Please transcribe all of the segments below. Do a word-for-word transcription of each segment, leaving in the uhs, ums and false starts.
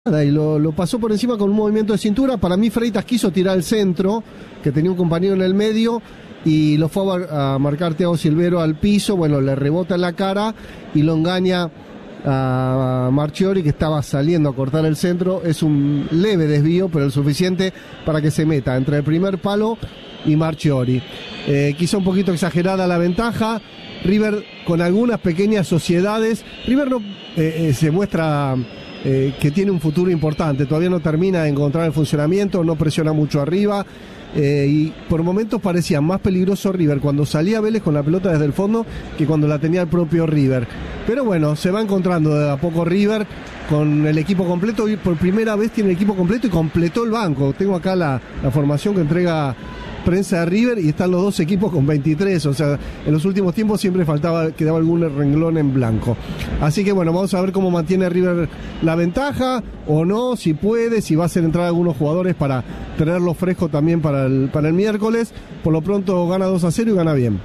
Y lo, lo pasó por encima con un movimiento de cintura. Para mí Freitas quiso tirar el centro, que tenía un compañero en el medio, y lo fue a, a marcar Thiago Silvero al piso. Bueno, le rebota en la cara y lo engaña a Marchiori, que estaba saliendo a cortar el centro. Es un leve desvío, pero el suficiente para que se meta entre el primer palo y Marchiori. Eh, quizá un poquito exagerada la ventaja. River con algunas pequeñas sociedades. River no eh, eh, se muestra... Eh, que tiene un futuro importante, todavía no termina de encontrar el funcionamiento, no presiona mucho arriba, eh, y por momentos parecía más peligroso River cuando salía Vélez con la pelota desde el fondo que cuando la tenía el propio River. Pero bueno, se va encontrando de a poco River con el equipo completo, y por primera vez tiene el equipo completo y completó el banco. Tengo acá la, la formación que entrega prensa de River y están los dos equipos con veintitrés, o sea, en los últimos tiempos siempre faltaba, quedaba algún renglón en blanco. Así que bueno, vamos a ver cómo mantiene River la ventaja o no, si puede, si va a hacer entrar algunos jugadores para tenerlo fresco también para el, para el miércoles. Por lo pronto gana dos a cero y gana bien.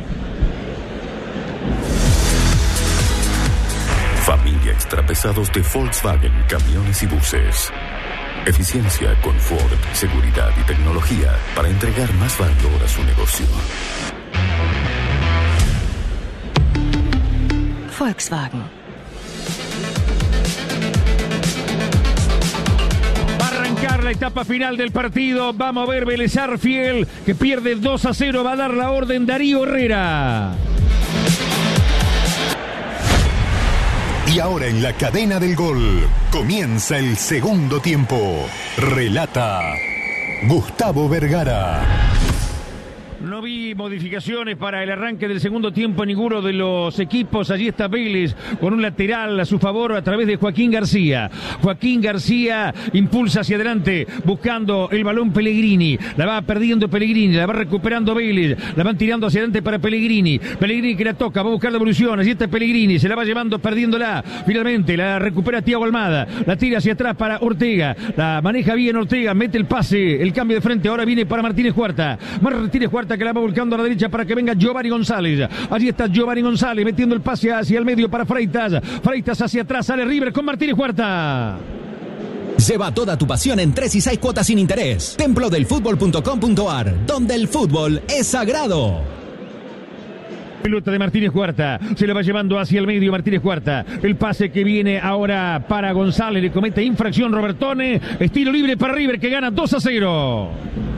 Familia Extrapesados de Volkswagen, camiones y buses. Eficiencia, confort, seguridad y tecnología para entregar más valor a su negocio. Volkswagen. Va a arrancar la etapa final del partido. Vamos a ver Vélez Arfiel, que pierde dos a cero. Va a dar la orden Darío Herrera. Y ahora en la cadena del gol comienza el segundo tiempo. Relata Gustavo Vergara. No vi modificaciones para el arranque del segundo tiempo en ninguno de los equipos. Allí está Vélez con un lateral a su favor a través de Joaquín García. Joaquín García impulsa hacia adelante buscando el balón Pellegrini. La va perdiendo Pellegrini, la va recuperando Vélez. La van tirando hacia adelante para Pellegrini. Pellegrini que la toca, va a buscar devolución. Allí está Pellegrini, se la va llevando perdiéndola. Finalmente la recupera Thiago Almada. La tira hacia atrás para Ortega. La maneja bien Ortega, mete el pase, el cambio de frente. Ahora viene para Martínez Cuarta. Martínez Cuarta que la va volcando a la derecha para que venga Giovanni González. Allí está Giovanni González metiendo el pase hacia el medio para Freitas. Freitas hacia atrás, sale River con Martínez Cuarta. Lleva toda tu pasión en tres y seis cuotas sin interés. templo del fútbol punto com punto a r, donde el fútbol es sagrado. Pelota de Martínez Cuarta, se la va llevando hacia el medio Martínez Cuarta. El pase que viene ahora para González, le comete infracción Robertone. Estilo libre para River que gana dos a cero.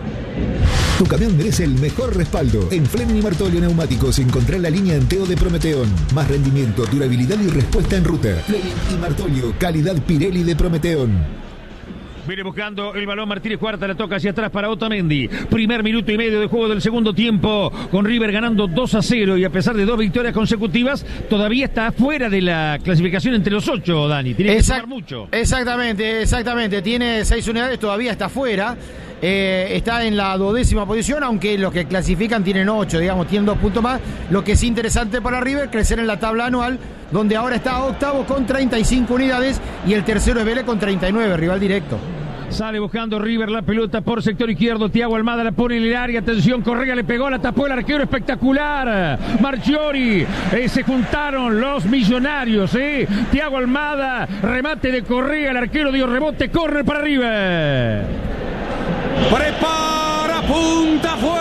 Tu camión merece el mejor respaldo. En Fleming y Martolio Neumáticos encontrá la línea Enteo de Prometeón. Más rendimiento, durabilidad y respuesta en ruta. Fleming y Martolio, calidad Pirelli de Prometeón. Viene buscando el balón Martínez Cuarta, la toca hacia atrás para Otamendi. Primer minuto y medio de juego del segundo tiempo, con River ganando dos a cero, y a pesar de dos victorias consecutivas, todavía está fuera de la clasificación entre los ocho, Dani. Tiene que Exact- sumar mucho. Exactamente, exactamente. Tiene seis unidades, todavía está fuera. Eh, está en la duodécima posición, aunque los que clasifican tienen ocho, digamos, tienen dos puntos más. Lo que es interesante para River, crecer en la tabla anual, donde ahora está octavo con treinta y cinco unidades y el tercero es Vélez con treinta y nueve, rival directo. Sale buscando River la pelota por sector izquierdo. Thiago Almada la pone en el área. Atención, Correa le pegó, la tapó el arquero. Espectacular. Marchiori. Eh, se juntaron los millonarios. Eh. Thiago Almada. Remate de Correa. El arquero dio rebote. Córner para River. Prepara, punta, fue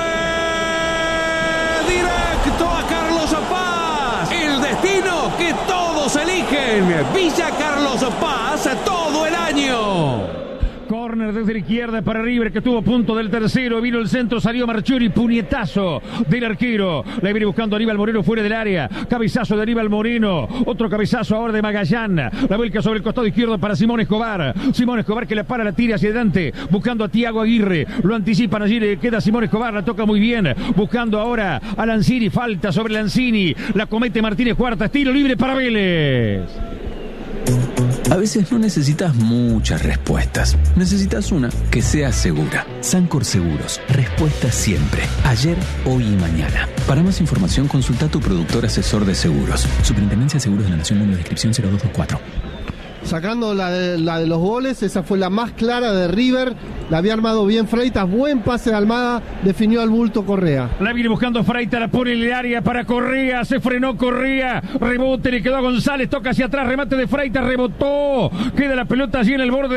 directo a Carlos Paz. El destino que todos eligen. Villa Carlos Paz todo el año. Córner desde la izquierda para River, que estuvo a punto del tercero. Vino el centro, salió Marchiori, puñetazo del arquero. La viene buscando Aníbal Moreno fuera del área. Cabezazo de Aníbal Moreno. Otro cabezazo ahora de Magallán. La vuelca sobre el costado izquierdo para Simón Escobar. Simón Escobar que la para, la tira hacia adelante. Buscando a Thiago Aguirre. Lo anticipan allí, le queda Simón Escobar. La toca muy bien. Buscando ahora a Lanzini. Falta sobre Lanzini. La comete Martínez Cuarta. Tiro libre para Vélez. A veces no necesitas muchas respuestas. Necesitas una que sea segura. Sancor Seguros. Respuesta siempre. Ayer, hoy y mañana. Para más información, consulta a tu productor asesor de seguros. Superintendencia de Seguros de la Nación, número de inscripción cero dos dos cuatro. Sacando la de, la de los goles, esa fue la más clara de River. La había armado bien Freitas, buen pase de Almada, definió al bulto Correa. La viene buscando Freitas, la pone en el área para Correa, se frenó Correa, rebote, le quedó a González, toca hacia atrás, remate de Freitas, rebotó, queda la pelota allí en el borde